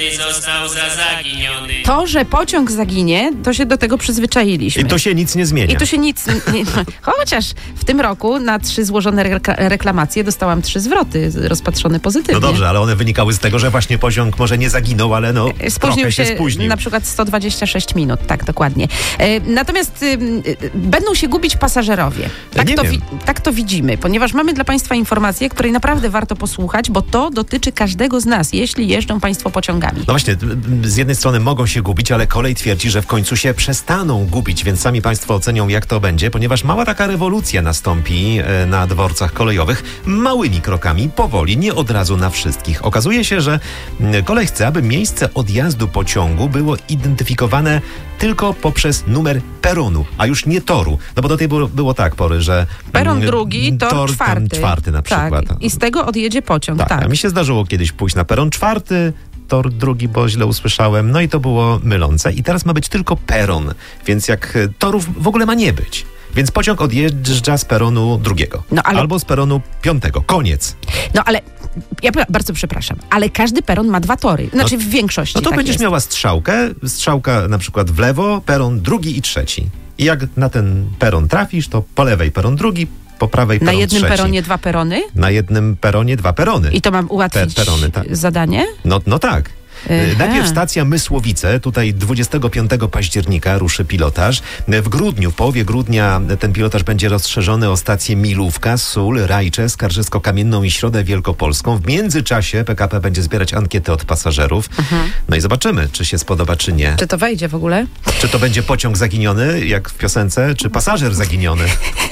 Został zaginiony. To, że pociąg zaginie, to się do tego przyzwyczailiśmy. I to się nic nie zmienia. I to się nic nie... Chociaż w tym roku na 3 złożone reklamacje dostałam 3 zwroty rozpatrzone pozytywnie. No dobrze, ale one wynikały z tego, że właśnie pociąg może nie zaginął, ale trochę się spóźnił. Na przykład 126 minut, tak dokładnie. Natomiast będą się gubić pasażerowie. Tak to widzimy, ponieważ mamy dla Państwa informację, której naprawdę warto posłuchać, bo to dotyczy każdego z nas, jeśli jeżdżą Państwo pociągami. No właśnie, z jednej strony mogą się gubić, ale kolej twierdzi, że w końcu się przestaną gubić, więc sami Państwo ocenią, jak to będzie, ponieważ mała taka rewolucja nastąpi na dworcach kolejowych małymi krokami, powoli, nie od razu na wszystkich. Okazuje się, że kolej chce, aby miejsce odjazdu pociągu było identyfikowane tylko poprzez numer peronu, a już nie toru. No bo do tej było tak pory, że... Peron drugi, tor czwarty. Czwarty na przykład. Tak. I z tego odjedzie pociąg, tak. A mi się zdarzyło kiedyś pójść na peron czwarty, tor drugi, bo źle usłyszałem, no i to było mylące. I teraz ma być tylko peron, więc jak torów w ogóle ma nie być. Więc pociąg odjeżdża z peronu drugiego, albo z peronu 5. Koniec. No ale, ja bardzo przepraszam, ale każdy peron ma 2 tory. Znaczy w większości no to tak będziesz jest. miała strzałka na przykład w lewo, peron drugi i trzeci. I jak na ten peron trafisz, to po lewej peron drugi, po prawej peron trzeci. Na jednym peronie 2 perony? Na jednym peronie 2 perony. I to mam ułatwić zadanie? No tak. Najpierw stacja Mysłowice, tutaj 25 października ruszy pilotaż. W grudniu, w połowie grudnia ten pilotaż będzie rozszerzony o stację Milówka, Sól, Rajcze, Skarżyską-Kamienną i Środę Wielkopolską. W międzyczasie PKP będzie zbierać ankiety od pasażerów. No i zobaczymy, czy się spodoba, czy nie. Czy to wejdzie w ogóle? Czy to będzie pociąg zaginiony, jak w piosence, czy pasażer zaginiony?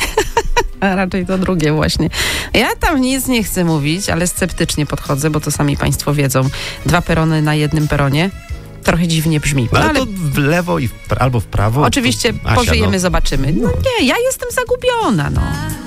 A raczej to drugie właśnie. Ja tam nic nie chcę mówić, ale sceptycznie podchodzę, bo to sami Państwo wiedzą. 2 perony na jednym peronie. Trochę dziwnie brzmi. No, ale to w lewo albo w prawo. Oczywiście pożyjemy, zobaczymy. No nie, ja jestem zagubiona, no.